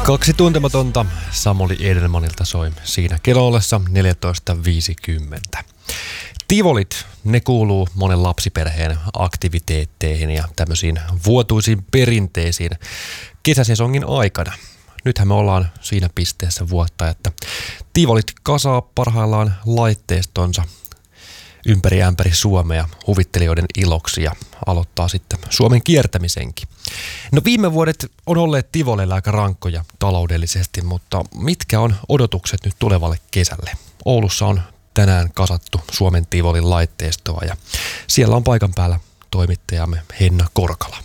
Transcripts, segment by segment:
Kaksi tuntematonta Samuli Edelmanilta soi siinä kello ollessa 14.50. Tivolit, ne kuuluu monen lapsiperheen aktiviteetteihin ja tämmöisiin vuotuisiin perinteisiin kesäsesongin aikana. Nythän me ollaan siinä pisteessä vuotta, että tivolit kasaa parhaillaan laitteistonsa ympäri ämpäri Suomea huvittelijoiden iloksi ja aloittaa sitten Suomen kiertämisenkin. No viime vuodet on olleet tivoleilla aika rankkoja taloudellisesti, mutta mitkä on odotukset nyt tulevalle kesälle? Oulussa on tänään kasattu Suomen tivolin laitteistoa ja siellä on paikan päällä toimittajamme Henna Korkala.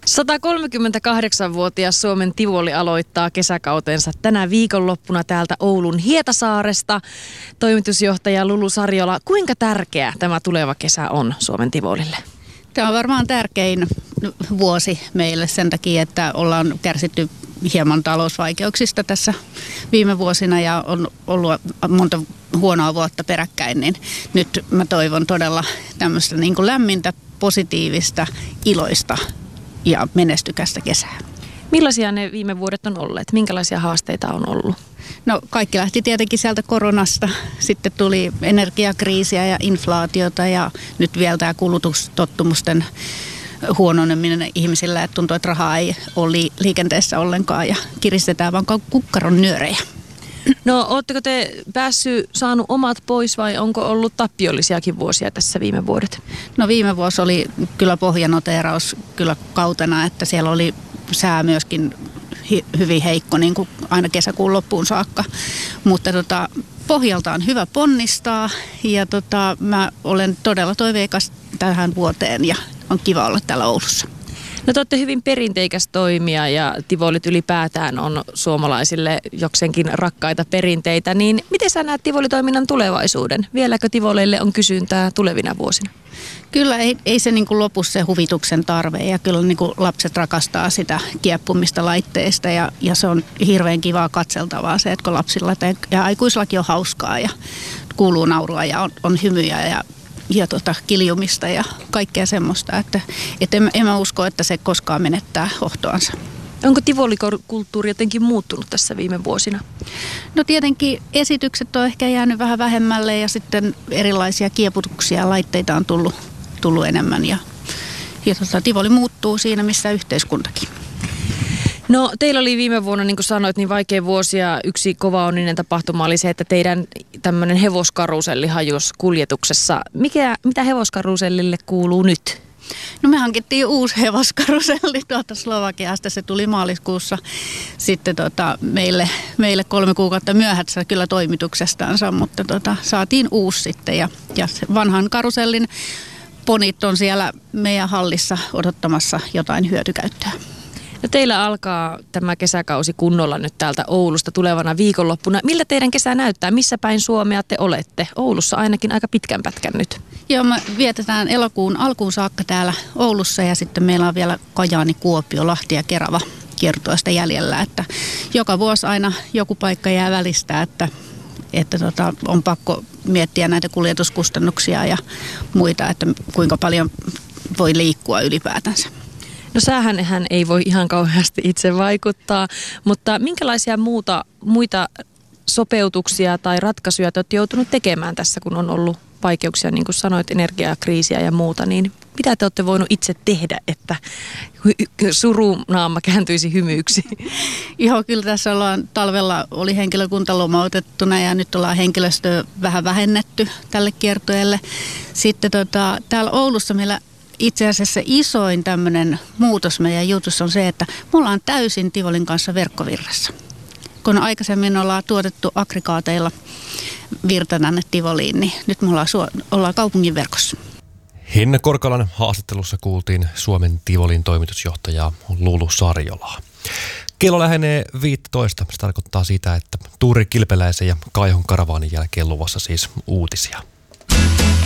138-vuotias Suomen tivoli aloittaa kesäkautensa tänä viikonloppuna täältä Oulun Hietasaaresta. Toimitusjohtaja Lulu Sarjola, kuinka tärkeä tämä tuleva kesä on Suomen tivolille? Tämä on varmaan tärkein vuosi meille sen takia, että ollaan kärsitty hieman talousvaikeuksista tässä viime vuosina ja on ollut monta huonoa vuotta peräkkäin, niin nyt mä toivon todella tämmöistä niin kuin lämmintä, positiivista, iloista ja menestykästä kesää. Millaisia ne viime vuodet on olleet? Minkälaisia haasteita on ollut? No kaikki lähti tietenkin sieltä koronasta. Sitten tuli energiakriisiä ja inflaatiota ja nyt vielä tämä kulutustottumusten huononeminen ihmisillä. Että tuntuu, että rahaa ei ole liikenteessä ollenkaan ja kiristetään vaan kukkaron nyörejä. No ootteko te saanut omat pois vai onko ollut tappiollisiakin vuosia tässä viime vuodet? No viime vuosi oli kyllä pohjanoteeraus kyllä kautena, että siellä oli sää myöskin hyvin heikko niin kuin aina kesäkuun loppuun saakka. Mutta pohjalta on hyvä ponnistaa ja mä olen todella toiveikas tähän vuoteen ja on kiva olla täällä Oulussa. No te olette hyvin perinteikäs toimija ja tivolit ylipäätään on suomalaisille jokseenkin rakkaita perinteitä. Niin miten sä näet tivolitoiminnan tulevaisuuden? Vieläkö tivoleille on kysyntää tulevina vuosina? Kyllä ei se niin kuin lopu se huvituksen tarve ja kyllä niin kuin lapset rakastaa sitä kieppumista laitteista ja se on hirveän kivaa katseltavaa se, että kun lapsilla ja aikuislakin on hauskaa ja kuuluu naurua ja on hymyjä ja kiljumista ja kaikkea semmoista, että en mä usko, että se koskaan menettää hohtoansa. Onko tivolikulttuuri jotenkin muuttunut tässä viime vuosina? No tietenkin esitykset on ehkä jäänyt vähän vähemmälle ja sitten erilaisia kieputuksia ja laitteita on tullut enemmän ja tivoli muuttuu siinä missä yhteiskuntakin. No teillä oli viime vuonna, niin kuin sanoit, niin vaikea vuosi ja yksi kova onninen tapahtuma oli se, että teidän tämmöinen hevoskaruselli hajosi kuljetuksessa. Mitä hevoskaruselille kuuluu nyt? No me hankittiin uusi hevoskaruselli Slovakiasta, se tuli maaliskuussa sitten meille 3 kuukautta myöhässä kyllä toimituksestansa, mutta saatiin uusi sitten ja vanhan karusellin ponit on siellä meidän hallissa odottamassa jotain hyötykäyttöä. No teillä alkaa tämä kesäkausi kunnolla nyt täältä Oulusta tulevana viikonloppuna. Miltä teidän kesä näyttää? Missä päin Suomea te olette? Oulussa ainakin aika pitkän pätkän nyt. Joo, me vietetään elokuun alkuun saakka täällä Oulussa ja sitten meillä on vielä Kajaani, Kuopio, Lahti ja Kerava kiertueesta jäljellä. Että joka vuosi aina joku paikka jää välistä, että on pakko miettiä näitä kuljetuskustannuksia ja muita, että kuinka paljon voi liikkua ylipäätänsä. No säähän ei voi ihan kauheasti itse vaikuttaa, mutta minkälaisia muita sopeutuksia tai ratkaisuja te olette joutunut tekemään tässä, kun on ollut vaikeuksia, niin kuin sanoit, energiakriisiä ja muuta, niin mitä te olette voinut itse tehdä, että surunaama kääntyisi hymyyksi? Joo, kyllä tässä talvella oli henkilökunta lomautettuna ja nyt ollaan henkilöstöä vähän vähennetty tälle kiertueelle. Sitten täällä Oulussa meillä itse asiassa isoin tämmöinen muutos meidän jutussa on se, että me ollaan täysin tivolin kanssa verkkovirrassa. Kun aikaisemmin ollaan tuotettu aggregaateilla virta tänne tivoliin, niin nyt me ollaan kaupungin verkossa. Henna Korkalan haastattelussa kuultiin Suomen tivolin toimitusjohtajaa Lulu Sarjolaa. Kello lähenee 15. Se tarkoittaa sitä, että Tuuri Kilpeläisen ja Kaihon karavaanin jälkeen luvassa siis uutisia.